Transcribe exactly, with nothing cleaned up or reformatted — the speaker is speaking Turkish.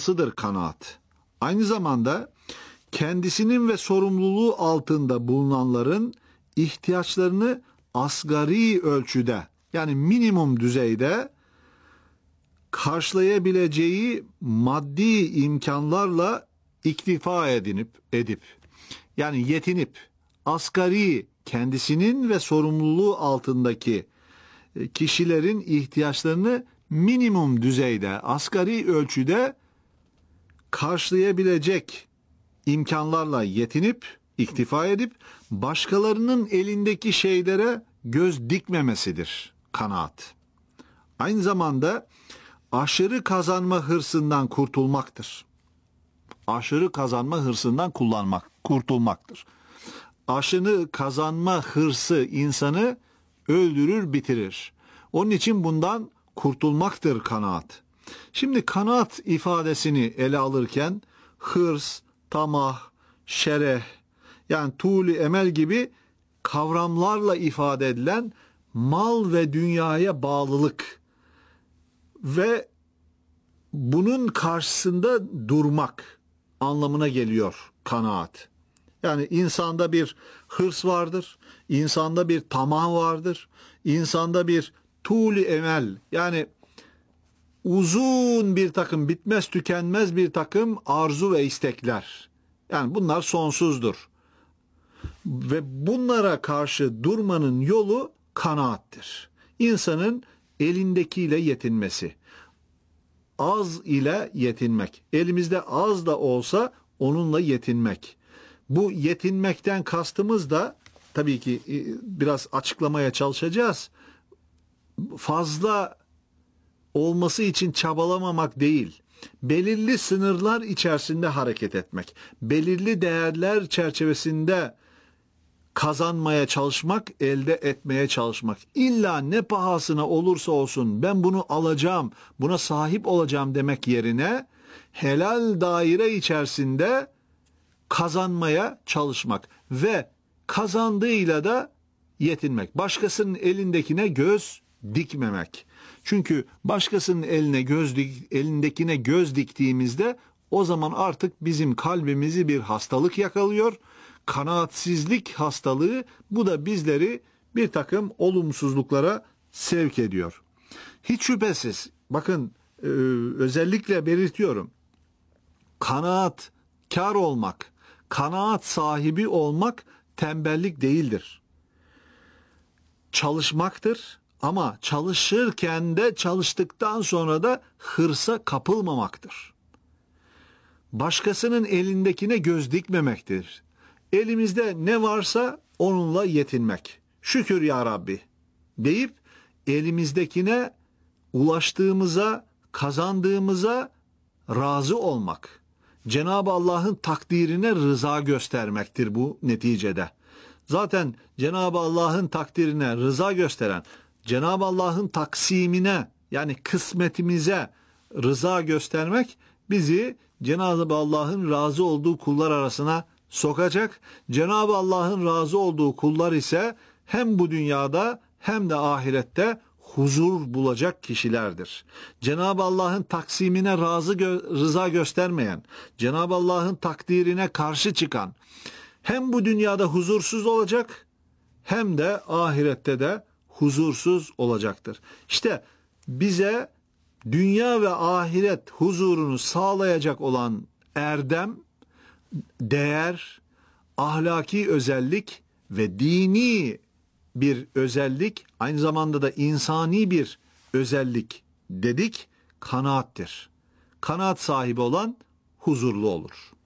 olmasıdır kanaat. Aynı zamanda kendisinin ve sorumluluğu altında bulunanların ihtiyaçlarını asgari ölçüde, yani minimum düzeyde karşılayabileceği maddi imkanlarla iktifa edinip edip yani yetinip asgari kendisinin ve sorumluluğu altındaki kişilerin ihtiyaçlarını minimum düzeyde, asgari ölçüde karşılayabilecek imkanlarla yetinip, iktifa edip başkalarının elindeki şeylere göz dikmemesidir kanaat. Aynı zamanda aşırı kazanma hırsından kurtulmaktır. Aşırı kazanma hırsından kullanmak, kurtulmaktır. Aşırı kazanma hırsı insanı öldürür, bitirir. Onun için bundan kurtulmaktır kanaat. Şimdi kanaat ifadesini ele alırken hırs, tamah, şereh, yani tuğli emel gibi kavramlarla ifade edilen mal ve dünyaya bağlılık ve bunun karşısında durmak anlamına geliyor kanaat. Yani insanda bir hırs vardır, insanda bir tamah vardır, insanda bir tuğli emel, yani uzun bir takım, bitmez tükenmez bir takım arzu ve istekler. Yani bunlar sonsuzdur. Ve bunlara karşı durmanın yolu kanaattir. İnsanın elindekiyle yetinmesi. Az ile yetinmek. Elimizde az da olsa onunla yetinmek. Bu yetinmekten kastımız da tabii ki biraz açıklamaya çalışacağız. Fazla olması için çabalamamak değil, belirli sınırlar içerisinde hareket etmek, belirli değerler çerçevesinde kazanmaya çalışmak, elde etmeye çalışmak. İlla ne pahasına olursa olsun ben bunu alacağım, buna sahip olacağım demek yerine helal daire içerisinde kazanmaya çalışmak ve kazandığıyla da yetinmek. Başkasının elindekine göz dikmemek. Çünkü başkasının eline göz dik, elindekine göz diktiğimizde o zaman artık bizim kalbimizi bir hastalık yakalıyor. Kanaatsizlik hastalığı, bu da bizleri bir takım olumsuzluklara sevk ediyor. Hiç şüphesiz, bakın e, özellikle belirtiyorum. Kanaatkar olmak, kanaat sahibi olmak tembellik değildir. Çalışmaktır. Ama çalışırken de çalıştıktan sonra da hırsa kapılmamaktır. Başkasının elindekine göz dikmemektir. Elimizde ne varsa onunla yetinmek. Şükür ya Rabbi deyip elimizdekine ulaştığımıza, kazandığımıza razı olmak. Cenab-ı Allah'ın takdirine rıza göstermektir bu neticede. Zaten Cenab-ı Allah'ın takdirine rıza gösteren, Cenab-ı Allah'ın taksimine, yani kısmetimize rıza göstermek bizi Cenab-ı Allah'ın razı olduğu kullar arasına sokacak. Cenab-ı Allah'ın razı olduğu kullar ise hem bu dünyada hem de ahirette huzur bulacak kişilerdir. Cenab-ı Allah'ın taksimine razı gö- rıza göstermeyen, Cenab-ı Allah'ın takdirine karşı çıkan hem bu dünyada huzursuz olacak hem de ahirette de huzursuz olacaktır. İşte bize dünya ve ahiret huzurunu sağlayacak olan erdem, değer, ahlaki özellik ve dini bir özellik, aynı zamanda da insani bir özellik dedik, kanaattir. Kanaat sahibi olan huzurlu olur.